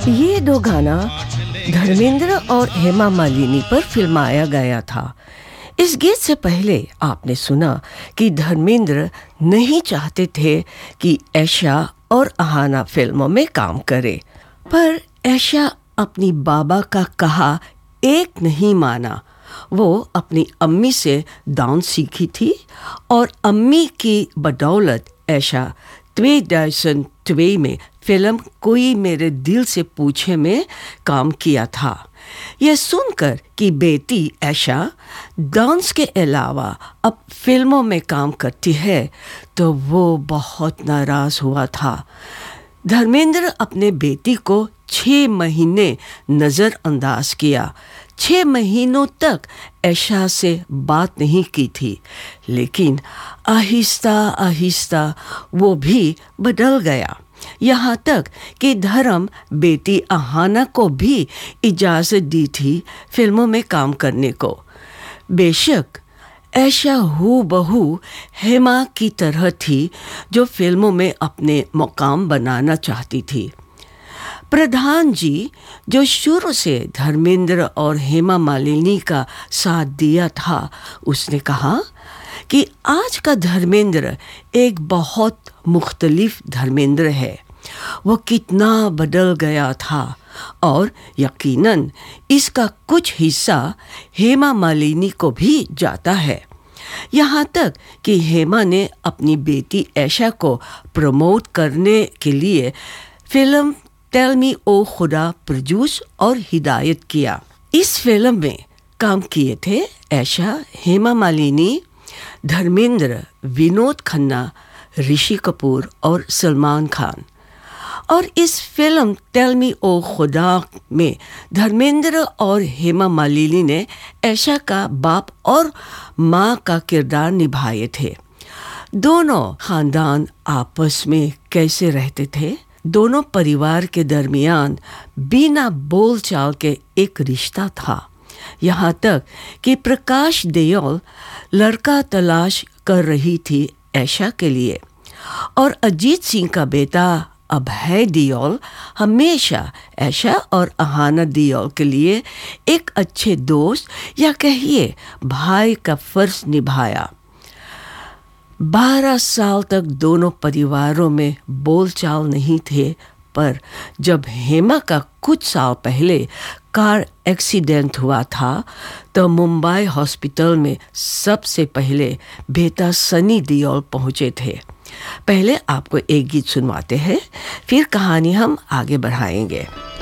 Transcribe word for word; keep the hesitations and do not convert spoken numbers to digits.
ये दो गाना धर्मेंद्र और हेमा मालिनी पर फिल्माया गया था। इस गीत से पहले आपने सुना कि धर्मेंद्र नहीं चाहते थे कि ऐशा और अहाना फिल्मों में काम करे, पर ऐशा अपनी बाबा का कहा एक नहीं माना। वो अपनी अम्मी से डांस सीखी थी और अम्मी की बदौलत ऐशा ट्वे हज़ार दो में फिल्म कोई मेरे दिल से पूछे में काम किया था। यह सुनकर कि बेटी ऐशा डांस के अलावा अब फिल्मों में काम करती है तो वो बहुत नाराज़ हुआ था। धर्मेंद्र अपने बेटी को छः महीने नज़रअंदाज किया। छः महीनों तक ऐशा से बात नहीं की थी, लेकिन आहिस्ता आहिस्ता वो भी बदल गया। यहाँ तक कि धर्म बेटी अहाना को भी इजाज़त दी थी फिल्मों में काम करने को। बेशक ऐशा हूबहू हेमा की तरह थी जो फिल्मों में अपने मुकाम बनाना चाहती थी। प्रधान जी, जो शुरू से धर्मेंद्र और हेमा मालिनी का साथ दिया था, उसने कहा कि आज का धर्मेंद्र एक बहुत मुख्तलिफ धर्मेंद्र है। वो कितना बदल गया था और यकीनन इसका कुछ हिस्सा हेमा मालिनी को भी जाता है। यहाँ तक कि हेमा ने अपनी बेटी ऐशा को प्रमोट करने के लिए फिल्म टेल मी ओ खुदा प्रोड्यूस और हिदायत किया। इस फिल्म में काम किए थे ऐशा, हेमा मालिनी, धर्मेंद्र, विनोद खन्ना, ऋषि कपूर और सलमान खान। और इस फिल्म टेल मी ओ खुदा में धर्मेंद्र और हेमा मालिनी ने ऐशा का बाप और माँ का किरदार निभाए थे। दोनों खानदान आपस में कैसे रहते थे, दोनों परिवार के दरमियान बिना बोलचाल के एक रिश्ता था। यहाँ तक कि प्रकाश देओल लड़का तलाश कर रही थी ऐशा के लिए, और अजीत सिंह का बेटा अभय देओल हमेशा ऐशा और अहाना देओल के लिए एक अच्छे दोस्त या कहिए भाई का फर्ज निभाया। बारह साल तक दोनों परिवारों में बोलचाल नहीं थे, पर जब हेमा का कुछ साल पहले कार एक्सीडेंट हुआ था तो मुंबई हॉस्पिटल में सबसे पहले बेटा सनी देओल पहुंचे थे। पहले आपको एक गीत सुनवाते हैं, फिर कहानी हम आगे बढ़ाएंगे।